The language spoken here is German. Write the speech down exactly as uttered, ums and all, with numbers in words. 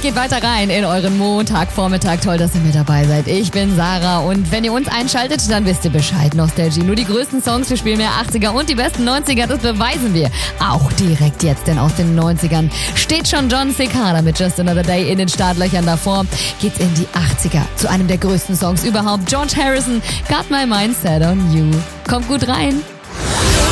geht weiter rein in euren Montagvormittag. Toll, dass ihr mit dabei seid. Ich bin Sarah und wenn ihr uns einschaltet, dann wisst ihr Bescheid. Nostalgie, nur die größten Songs, wir spielen mehr achtziger und die besten neunziger, das beweisen wir. Auch direkt jetzt, denn aus den neunzigern steht schon John Cicada mit Just Another Day in den Startlöchern. Davor geht's in die achtziger zu einem der größten Songs überhaupt. George Harrison, Got My Mind Set on You. Kommt gut rein.